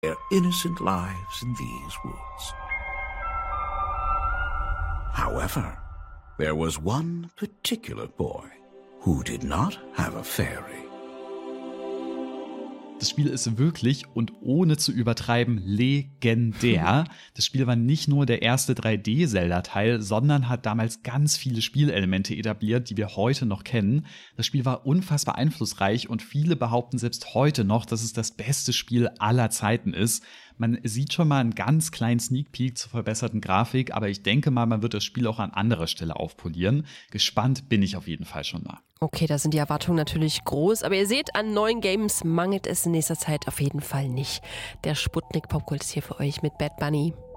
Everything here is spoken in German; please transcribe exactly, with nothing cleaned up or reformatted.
their innocent lives in these woods. However, there was one particular boy who did not have a fairy. Das Spiel ist wirklich und ohne zu übertreiben legendär. Das Spiel war nicht nur der erste drei D-Zelda-Teil, sondern hat damals ganz viele Spielelemente etabliert, die wir heute noch kennen. Das Spiel war unfassbar einflussreich und viele behaupten selbst heute noch, dass es das beste Spiel aller Zeiten ist. Man sieht schon mal einen ganz kleinen Sneak Peek zur verbesserten Grafik, aber ich denke mal, man wird das Spiel auch an anderer Stelle aufpolieren. Gespannt bin ich auf jeden Fall schon mal. Okay, da sind die Erwartungen natürlich groß, aber ihr seht, an neuen Games mangelt es in nächster Zeit auf jeden Fall nicht. Der Sputnik Popkult ist hier für euch mit Bad Bunny.